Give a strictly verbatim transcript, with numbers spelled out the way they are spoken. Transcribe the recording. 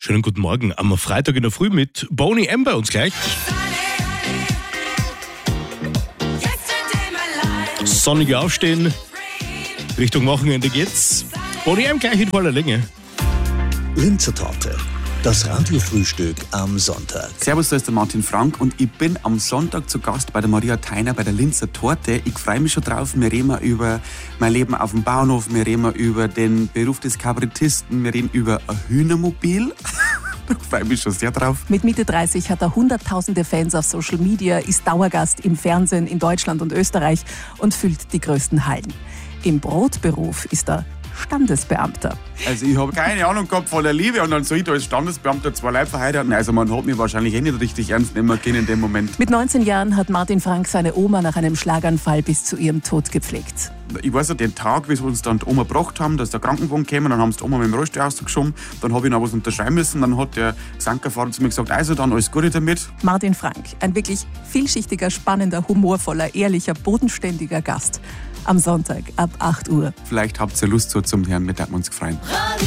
Schönen guten Morgen am Freitag in der Früh mit Boney M bei uns gleich. Sonnig aufstehen, Richtung Wochenende geht's. Boney M gleich in voller Länge. Linzer Torte, das Radiofrühstück am Sonntag. Servus, da ist der Martin Frank und ich bin am Sonntag zu Gast bei der Maria Theiner bei der Linzer Torte. Ich freue mich schon drauf. Wir reden über mein Leben auf dem Bauernhof, wir reden über den Beruf des Kabarettisten, wir reden über ein Hühnermobil. Da freue ich mich schon sehr drauf. Mit Mitte dreißig hat er hunderttausende Fans auf Social Media, ist Dauergast im Fernsehen in Deutschland und Österreich und füllt die größten Hallen. Im Brotberuf ist er Standesbeamter. Also ich habe keine Ahnung gehabt von der Liebe und dann soll ich da als Standesbeamter zwei Leute verheiraten. Also man hat mich wahrscheinlich eh nicht richtig ernst nehmen können in dem Moment. Mit neunzehn Jahren hat Martin Frank seine Oma nach einem Schlaganfall bis zu ihrem Tod gepflegt. Ich weiß ja, den Tag, wie sie uns dann die Oma gebracht haben, dass der Krankenwagen kam, dann haben sie die Oma mit dem Rollstuhl rausgeschoben, dann habe ich noch was unterschreiben müssen, dann hat der Sankerfahrer zu mir gesagt, also dann alles Gute damit. Martin Frank, ein wirklich vielschichtiger, spannender, humorvoller, ehrlicher, bodenständiger Gast. Am Sonntag ab acht Uhr. Vielleicht habt ihr Lust so zum Hören, mit uns gefreut.